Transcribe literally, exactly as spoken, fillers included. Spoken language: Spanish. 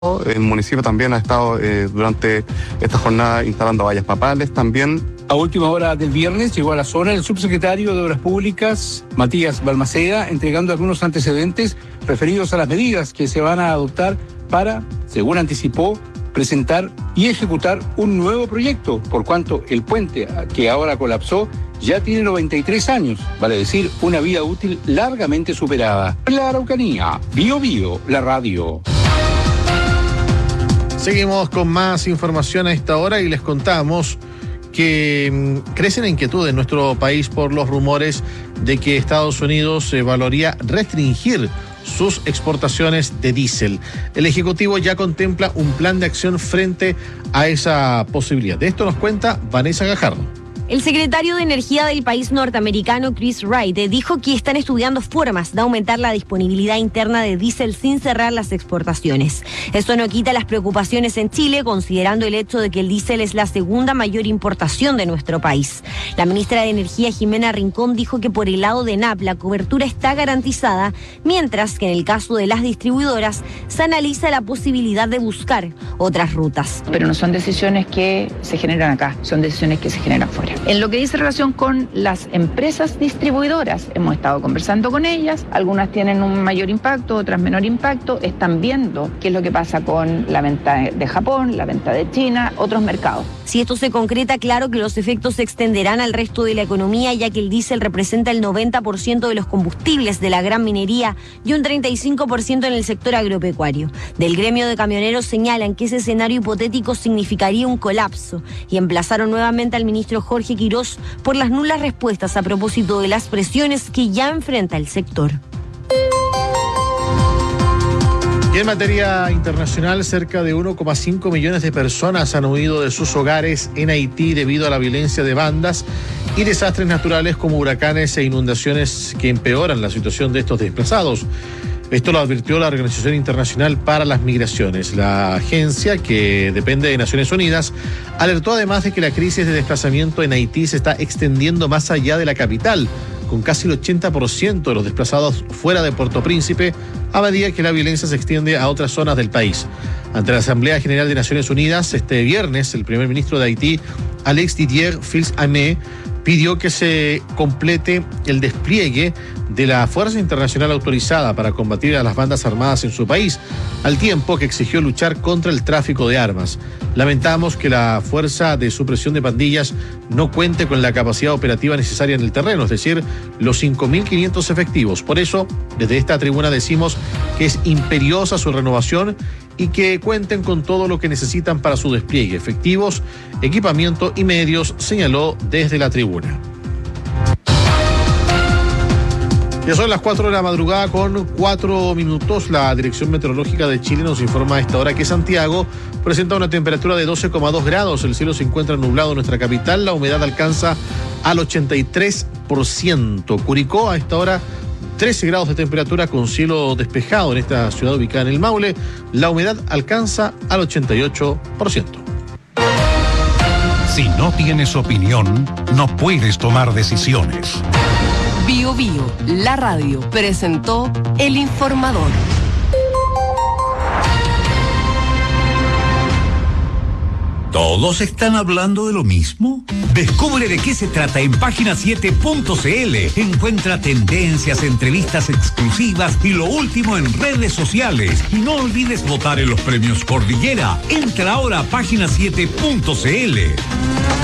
El municipio también ha estado eh, durante esta jornada instalando vallas papales también. A última hora del viernes llegó a la zona el subsecretario de Obras Públicas, Matías Balmaceda, entregando algunos antecedentes referidos a las medidas que se van a adoptar para, según anticipó, presentar y ejecutar un nuevo proyecto, por cuanto el puente que ahora colapsó ya tiene noventa y tres años, vale decir, una vida útil largamente superada. La Araucanía, Bio Bio, la radio. Seguimos con más información a esta hora y les contamos que mmm, crece la inquietud en nuestro país por los rumores de que Estados Unidos evaluaría restringir sus exportaciones de diésel. El Ejecutivo ya contempla un plan de acción frente a esa posibilidad. De esto nos cuenta Vanessa Gajardo. El secretario de Energía del país norteamericano, Chris Wright, dijo que están estudiando formas de aumentar la disponibilidad interna de diésel sin cerrar las exportaciones. Esto no quita las preocupaciones en Chile, considerando el hecho de que el diésel es la segunda mayor importación de nuestro país. La ministra de Energía, Jimena Rincón, dijo que por el lado de N A P la cobertura está garantizada, mientras que en el caso de las distribuidoras se analiza la posibilidad de buscar otras rutas. Pero no son decisiones que se generan acá, son decisiones que se generan fuera. En lo que dice relación con las empresas distribuidoras, hemos estado conversando con ellas, algunas tienen un mayor impacto, otras menor impacto, están viendo qué es lo que pasa con la venta de Japón, la venta de China, otros mercados. Si esto se concreta, claro que los efectos se extenderán al resto de la economía, ya que el diésel representa el noventa por ciento de los combustibles de la gran minería y un treinta y cinco por ciento en el sector agropecuario. Del gremio de camioneros señalan que ese escenario hipotético significaría un colapso y emplazaron nuevamente al ministro Jorge Quirós por las nulas respuestas a propósito de las presiones que ya enfrenta el sector. Y en materia internacional, cerca de uno coma cinco millones de personas han huido de sus hogares en Haití debido a la violencia de bandas y desastres naturales como huracanes e inundaciones que empeoran la situación de estos desplazados. Esto lo advirtió la Organización Internacional para las Migraciones. La agencia, que depende de Naciones Unidas, alertó además de que la crisis de desplazamiento en Haití se está extendiendo más allá de la capital, con casi el ochenta por ciento de los desplazados fuera de Puerto Príncipe, a medida que la violencia se extiende a otras zonas del país. Ante la Asamblea General de Naciones Unidas, este viernes, el primer ministro de Haití, Alex Didier Fils-Aimé, pidió que se complete el despliegue de la Fuerza Internacional autorizada para combatir a las bandas armadas en su país, al tiempo que exigió luchar contra el tráfico de armas. Lamentamos que la Fuerza de Supresión de Pandillas no cuente con la capacidad operativa necesaria en el terreno, es decir, los cinco mil quinientos efectivos. Por eso, desde esta tribuna decimos que es imperiosa su renovación y que cuenten con todo lo que necesitan para su despliegue, efectivos, equipamiento y medios, señaló desde la tribuna. Ya son las cuatro de la madrugada con cuatro minutos. La Dirección Meteorológica de Chile nos informa a esta hora que Santiago presenta una temperatura de doce coma dos grados. El cielo se encuentra nublado en nuestra capital. La humedad alcanza al ochenta y tres por ciento. Curicó a esta hora trece grados de temperatura con cielo despejado en esta ciudad ubicada en el Maule. La humedad alcanza al ochenta y ocho por ciento. Si no tienes opinión, no puedes tomar decisiones. Bio Bio, la radio, presentó El Informador. ¿Todos están hablando de lo mismo? Descubre de qué se trata en página siete punto c l. Encuentra tendencias, entrevistas exclusivas y lo último en redes sociales. Y no olvides votar en los premios Cordillera. Entra ahora a página siete punto c l.